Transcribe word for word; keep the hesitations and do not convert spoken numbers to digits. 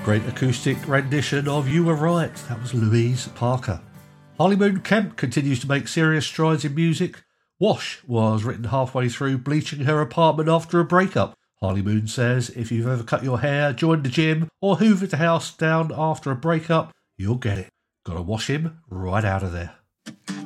Great acoustic rendition of You Were Right. That was Louise Parker. Harley Moon Kemp continues to make serious strides in music. Wash was written halfway through bleaching her apartment after a breakup. Harley Moon says if you've ever cut your hair, joined the gym, or hoovered the house down after a breakup, you'll get it. Gotta wash him right out of there.